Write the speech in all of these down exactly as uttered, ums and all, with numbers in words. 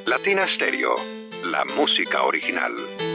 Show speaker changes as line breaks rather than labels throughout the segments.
Latina Stereo, la música original.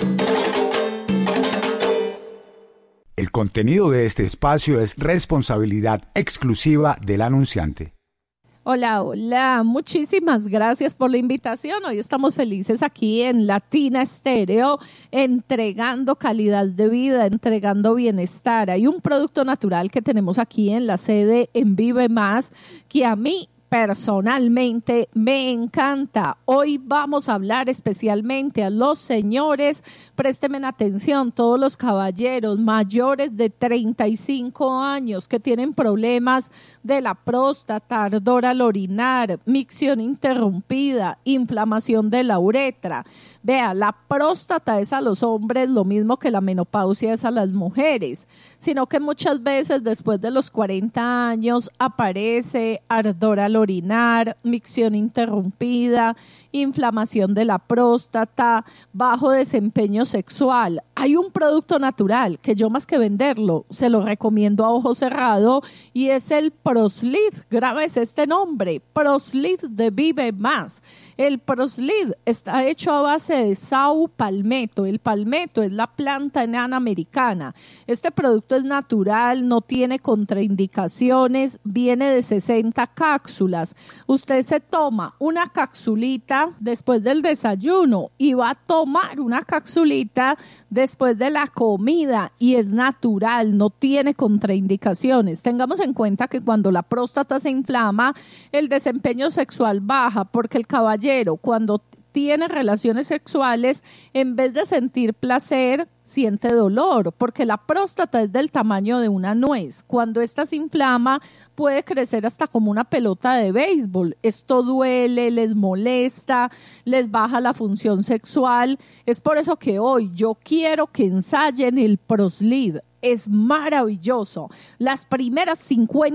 El contenido de este espacio es responsabilidad exclusiva del anunciante.
Hola, hola, muchísimas gracias por la invitación. Hoy estamos felices aquí en Latina Stereo, entregando calidad de vida, entregando bienestar. Hay un producto natural que tenemos aquí en la sede en Vive Más que a mí personalmente me encanta. Hoy vamos a hablar especialmente a los señores, préstenme atención, todos los caballeros mayores de treinta y cinco años que tienen problemas de la próstata, ardor al orinar, micción interrumpida, inflamación de la uretra. Vea, la próstata es a los hombres lo mismo que la menopausia es a las mujeres, sino que muchas veces después de los cuarenta años aparece ardor al orinar, micción interrumpida, inflamación de la próstata, bajo desempeño sexual. Hay un producto natural que yo más que venderlo, se lo recomiendo a ojo cerrado y es el Proslead. Grabes este nombre, Proslead de Vive Más. El Proslead está hecho a base de sau palmetto. El palmetto es la planta enana americana. Este producto es natural, no tiene contraindicaciones, viene de sesenta cápsulas. Usted se toma una capsulita después del desayuno y va a tomar una capsulita después de la comida y es natural, no tiene contraindicaciones. Tengamos en cuenta que cuando la próstata se inflama, el desempeño sexual baja porque el caballero cuando tiene relaciones sexuales, en vez de sentir placer, siente dolor, porque la próstata es del tamaño de una nuez. Cuando ésta se inflama, puede crecer hasta como una pelota de béisbol. Esto duele, les molesta, les baja la función sexual. Es por eso que hoy yo quiero que ensayen el Proslead. Es maravilloso. Las primeras cincuenta